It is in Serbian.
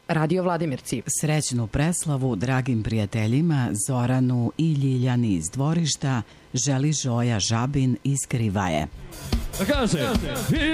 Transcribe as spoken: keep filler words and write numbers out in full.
Radio Vladimir Civ. Srećnu preslavu dragim prijateljima Zoranu i Ljiljani iz dvorišta želi Žoja Žabin iz Krivaje. Kaže,